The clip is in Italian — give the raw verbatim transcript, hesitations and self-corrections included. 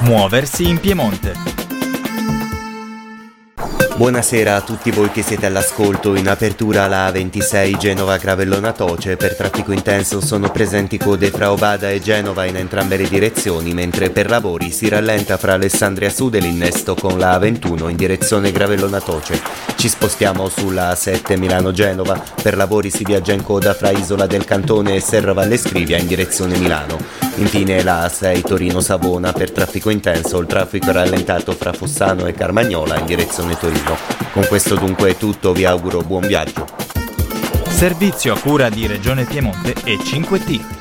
Muoversi in Piemonte. Buonasera a tutti voi che siete all'ascolto. In apertura la A ventisei Genova-Gravellona Toce. Per traffico intenso sono presenti code fra Ovada e Genova in entrambe le direzioni, mentre per lavori si rallenta fra Alessandria Sud e l'innesto con la A ventuno in direzione Gravellona Toce. Ci spostiamo sulla A sette Milano-Genova. Per lavori si viaggia in coda fra Isola del Cantone e Serra Valle Scrivia in direzione Milano. Infine la A sei Torino-Savona. Per traffico intenso il traffico è rallentato fra Fossano e Carmagnola in direzione Torino. Con questo dunque è tutto, vi auguro buon viaggio. Servizio a cura di Regione Piemonte e cinque T.